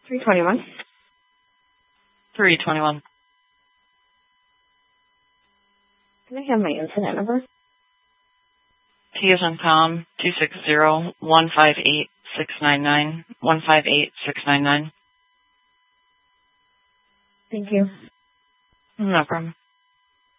321. 321. Can I have my incident number? T as in Tom, 260-158-699, 158-699. Thank you. No problem.